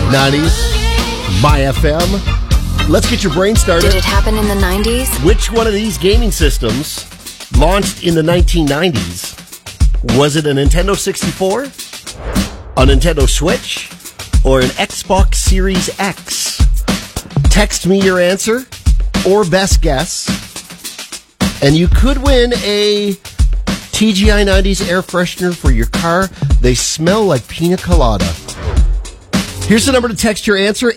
90s, My FM. Let's get your brain started. Did it happen in the 90s? Which one of these gaming systems launched in the 1990s? Was it a Nintendo 64, a Nintendo Switch, or an Xbox Series X? Text me your answer or best guess, and you could win a TGI 90s air freshener for your car. They smell like pina colada. Here's the number to text your answer,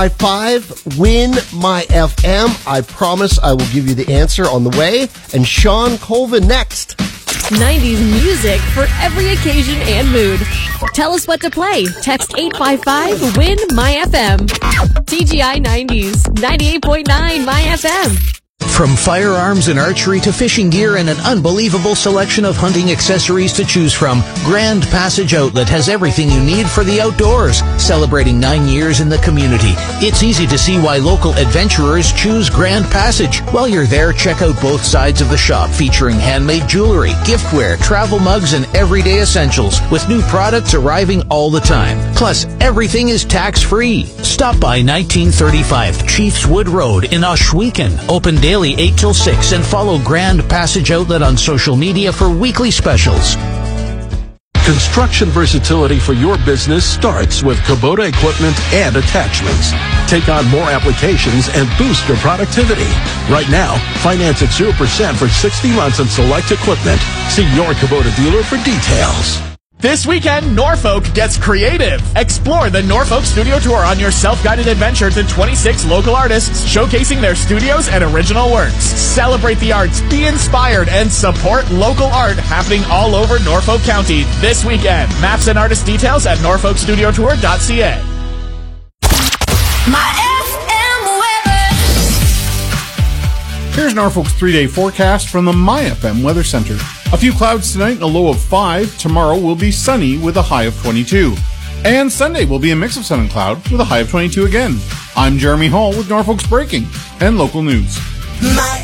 855-WIN-MY-FM. I promise I will give you the answer on the way. And Sean Colvin next. 90s music for every occasion and mood. Tell us what to play. Text 855-WIN-MY-FM. TGI 90s, 98.9 MY-FM. From firearms and archery to fishing gear and an unbelievable selection of hunting accessories to choose from, Grand Passage Outlet has everything you need for the outdoors. Celebrating 9 years in the community, it's easy to see why local adventurers choose Grand Passage. While you're there, check out both sides of the shop featuring handmade jewelry, giftware, travel mugs, and everyday essentials, with new products arriving all the time. Plus, everything is tax-free. Stop by 1935 Chiefs Wood Road in Ohsweken. Open daily 8 till 6, and follow Grand Passage Outlet on social media for weekly specials. Construction versatility for your business starts with Kubota equipment and attachments. Take on more applications and boost your productivity. Right now, finance at 0% for 60 months on select equipment. See your Kubota dealer for details. This weekend, Norfolk gets creative. Explore the Norfolk Studio Tour on your self-guided adventure to 26 local artists showcasing their studios and original works. Celebrate the arts, be inspired, and support local art happening all over Norfolk County this weekend. Maps and artist details at norfolkstudiotour.ca. Here's Norfolk's 3-day forecast from the MyFM Weather Center. A few clouds tonight and a low of 5. Tomorrow will be sunny with a high of 22. And Sunday will be a mix of sun and cloud with a high of 22 again. I'm Jeremy Hall with Norfolk's Breaking and Local News.